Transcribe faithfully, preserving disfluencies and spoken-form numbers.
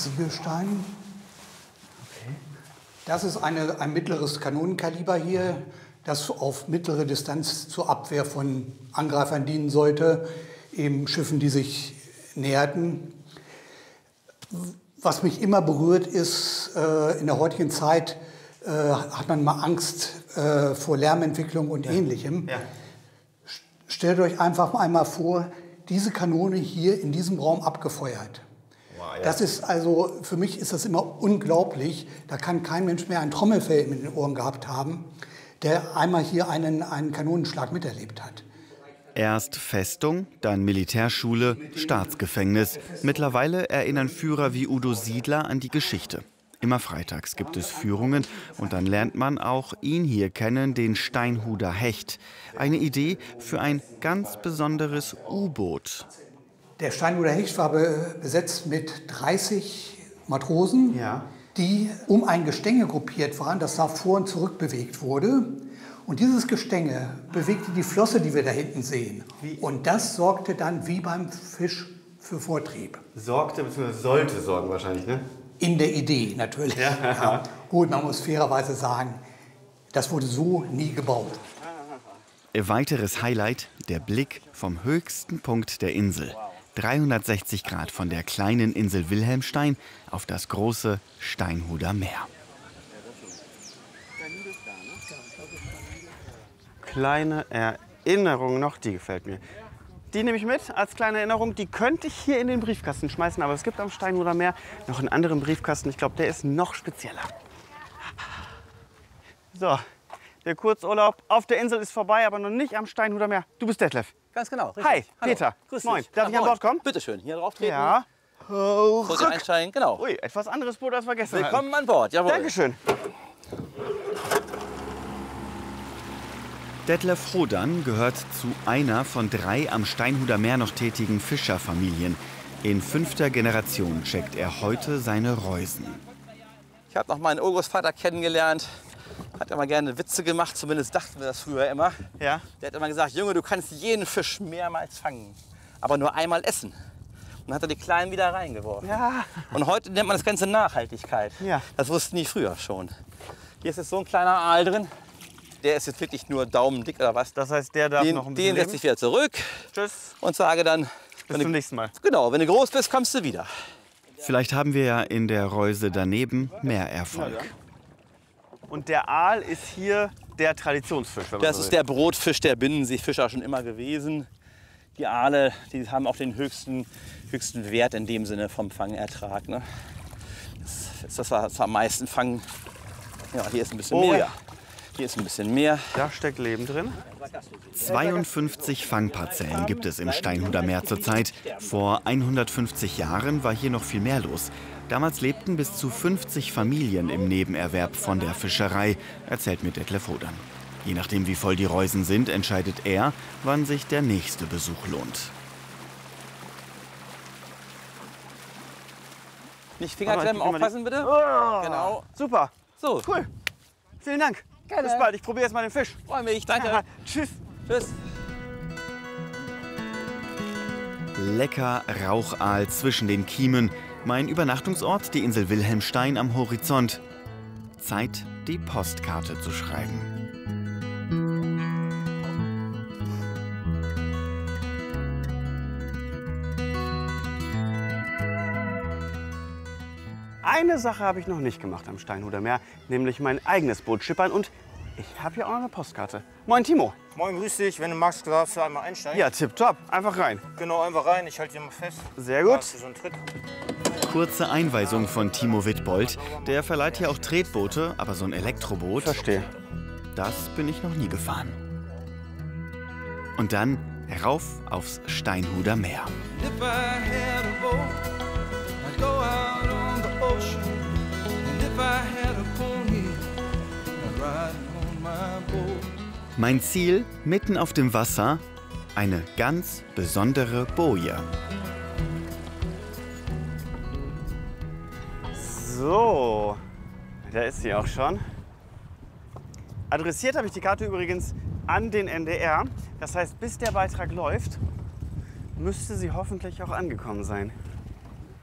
Ziegelstein. Okay. Das ist eine, ein mittleres Kanonenkaliber hier, das auf mittlere Distanz zur Abwehr von Angreifern dienen sollte, eben Schiffen, die sich näherten. Was mich immer berührt ist, äh, in der heutigen Zeit äh, hat man mal Angst äh, vor Lärmentwicklung und ja. Ähnlichem. Ja. Stellt euch einfach einmal vor, diese Kanone hier in diesem Raum abgefeuert. Wow, ja. Das ist also, für mich ist das immer unglaublich. Da kann kein Mensch mehr ein Trommelfell in den Ohren gehabt haben, der einmal hier einen, einen Kanonenschlag miterlebt hat. Erst Festung, dann Militärschule, Staatsgefängnis. Mittlerweile erinnern Führer wie Udo Siedler an die Geschichte. Immer freitags gibt es Führungen und dann lernt man auch ihn hier kennen, den Steinhuder Hecht. Eine Idee für ein ganz besonderes U-Boot. Der Steinhuder Hecht war besetzt mit dreißig Matrosen, ja. die um ein Gestänge gruppiert waren, das nach vor und zurück bewegt wurde. Und dieses Gestänge bewegte die Flosse, die wir da hinten sehen. Wie? Und das sorgte dann wie beim Fisch für Vortrieb. Sorgte bzw. sollte sorgen wahrscheinlich, ne? In der Idee natürlich. Ja. Ja. Gut, man muss fairerweise sagen, das wurde so nie gebaut. Ein weiteres Highlight, der Blick vom höchsten Punkt der Insel. dreihundertsechzig Grad von der kleinen Insel Wilhelmstein auf das große Steinhuder Meer. Kleine Erinnerung noch, die gefällt mir. Die nehme ich mit als kleine Erinnerung. Die könnte ich hier in den Briefkasten schmeißen. Aber es gibt am Steinhuder Meer noch einen anderen Briefkasten. Ich glaube, der ist noch spezieller. So, der Kurzurlaub auf der Insel ist vorbei, aber noch nicht am Steinhuder Meer. Du bist Detlef. Ganz genau. Richtig. Hi, Hallo. Peter. Grüß dich. Moin. Darf ja, ich an Bord kommen? Bitte schön. Hier drauf treten. Ja. Hoch. Einsteigen. Genau. Ui, etwas anderes Boot als wir gestern Willkommen hatten. an Bord. Jawohl. Dankeschön. Detlef Hodan gehört zu einer von drei am Steinhuder Meer noch tätigen Fischerfamilien. In fünfter Generation checkt er heute seine Reusen. Ich habe noch meinen Urgroßvater kennengelernt. Hat immer gerne Witze gemacht, zumindest dachten wir das früher immer. Ja. Der hat immer gesagt, Junge, du kannst jeden Fisch mehrmals fangen, aber nur einmal essen. Und dann hat er die Kleinen wieder reingeworfen. Ja. Und heute nennt man das Ganze Nachhaltigkeit. Ja. Das wussten die früher schon. Hier ist jetzt so ein kleiner Aal drin. Der ist jetzt wirklich nur daumendick oder was. Das heißt, der darf den, noch ein bisschen Den setze ich wieder zurück. Tschüss. Und sage dann, bis zum nächsten Mal. Genau, wenn du groß bist, kommst du wieder. Vielleicht haben wir ja in der Reuse daneben mehr Erfolg. Und der Aal ist hier der Traditionsfisch. Wenn man das so ist will. der Brotfisch der Binnenseefischer schon immer gewesen. Die Aale, die haben auch den höchsten, höchsten Wert in dem Sinne vom Fangertrag. Ne? Das ist das, was wir am meisten fangen. Ja, hier ist ein bisschen Oh, mehr. ja. Hier ist ein bisschen mehr. Da steckt Leben drin. zweiundfünfzig Fangparzellen gibt es im Steinhuder Meer zurzeit. Vor hundertfünfzig Jahren war hier noch viel mehr los. Damals lebten bis zu fünfzig Familien im Nebenerwerb von der Fischerei, erzählt mir Detlef Hodan. Je nachdem, wie voll die Reusen sind, entscheidet er, wann sich der nächste Besuch lohnt. Nicht Fingerklemmen, aufpassen bitte. Oh, Genau. Super. So. Cool. Vielen Dank. Gerne. Bis bald. Ich probiere jetzt mal den Fisch. Freue mich. Danke. Ja, tschüss. Tschüss. Lecker Rauchaal zwischen den Kiemen. Mein Übernachtungsort, die Insel Wilhelmstein am Horizont. Zeit, die Postkarte zu schreiben. Eine Sache habe ich noch nicht gemacht am Steinhuder Meer, nämlich mein eigenes Boot schippern. Und ich habe hier auch noch eine Postkarte. Moin, Timo. Moin, grüß dich. Wenn du magst, darfst du einmal einsteigen. Ja, tipptopp. Einfach rein. Genau, einfach rein. Ich halte hier mal fest. Sehr Da gut. hast du so einen Tritt. Kurze Einweisung von Timo Wittbold. Der verleiht hier auch Tretboote, aber so ein Elektroboot, Verstehe. das bin ich noch nie gefahren. Und dann rauf aufs Steinhuder Meer. If I had a boat, I'd go out on the ocean. And if I had a pony, I'd ride on my boat. Mein Ziel, mitten auf dem Wasser, eine ganz besondere Boje. So, da ist sie auch schon. Adressiert habe ich die Karte übrigens an den N D R. Das heißt, bis der Beitrag läuft, müsste sie hoffentlich auch angekommen sein.